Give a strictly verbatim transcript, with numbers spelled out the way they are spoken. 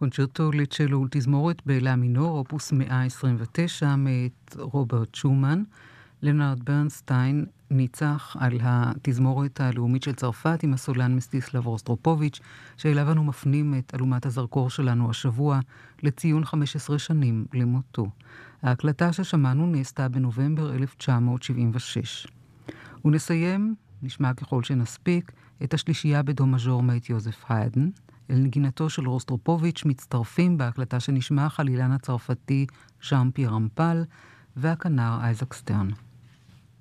קונצ'רטו לצ'לו ולתזמורת בלה מינור, אופוס מאה עשרים ותשע מאת רוברט שומן. לנארד ברנסטיין ניצח על התזמורת הלאומית של צרפת עם הסולן מסטיסלב רוסטרופוביץ', שאליו אנו מפנים את אלומת הזרקור שלנו השבוע לציון חמש עשרה שנים למותו. ההקלטה ששמענו נעשתה בנובמבר אלף תשע מאות שבעים ושש. ונסיים, נשמע ככל שנספיק, את השלישייה בדו מז'ור מאת יוזף היידן. אל נגינתו של רוסטרופוביץ' מצטרפים בהקלטה שנשמע חלילן הצרפתי ז'אן פייר רמפל והכנר אייזק סטרן.